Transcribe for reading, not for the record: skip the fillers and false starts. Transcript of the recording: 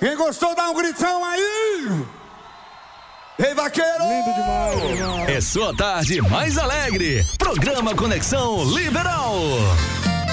Quem gostou, dá um gritão aí! Ei, vaqueiro! Lindo demais. É sua tarde mais alegre. Programa Conexão Liberal.